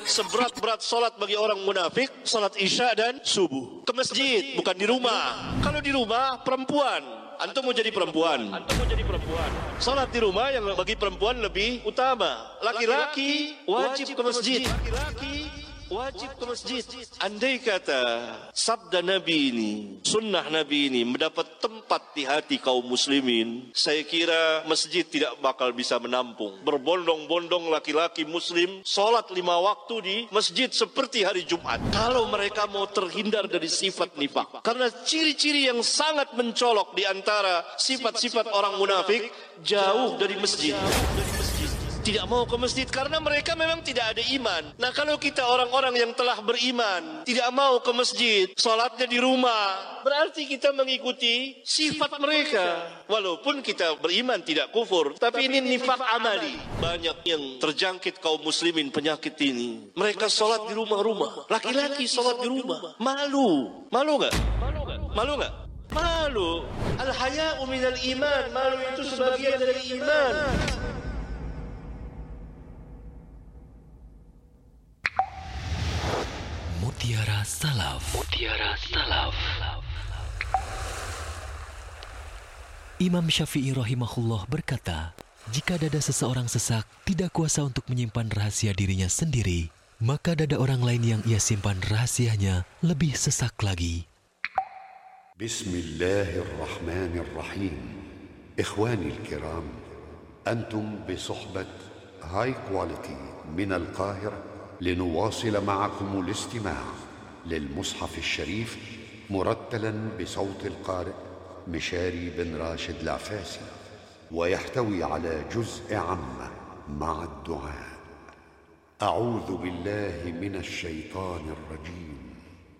Seberat-berat solat bagi orang munafik, solat isya dan subuh. Ke masjid, bukan di rumah. Kalau di rumah, perempuan. Antum mau jadi perempuan. Salat di rumah yang bagi perempuan lebih utama. Laki-laki wajib ke masjid. Andai kata sabda Nabi ini, sunnah Nabi ini mendapat tempat di hati kaum muslimin, saya kira masjid tidak bakal bisa menampung. Berbondong-bondong laki-laki muslim solat 5 waktu di masjid seperti hari Jumat. Kalau mereka mau terhindar dari sifat nifak, karena ciri-ciri yang sangat mencolok di antara sifat-sifat orang munafik, jauh dari masjid. Tidak mau ke masjid karena mereka memang tidak ada iman. Nah, kalau kita orang-orang yang telah beriman tidak mau ke masjid, sholatnya di rumah, berarti kita mengikuti sifat mereka. Walaupun kita beriman tidak kufur, tapi ini nifak amali. Banyak yang terjangkit kaum muslimin penyakit ini. Mereka sholat di rumah-rumah. Laki-laki sholat di rumah. Malu. Malu nggak? Malu nggak? Malu. Al-haya'u minal iman. Malu itu sebagian dari iman. Mutiara Salaf. Imam Syafi'i rahimahullah berkata, jika dada seseorang sesak, tidak kuasa untuk menyimpan rahasia dirinya sendiri, maka dada orang lain yang ia simpan rahasianya lebih sesak lagi. Bismillahirrahmanirrahim. Ikhwani al-kiram, antum بصحبة high quality من القاهرة لنواصل معكم الاستماع للمصحف الشريف مرتلا بصوت القارئ مشاري بن راشد العفاسي، ويحتوي على جزء عامة مع الدعاء. أعوذ بالله من الشيطان الرجيم.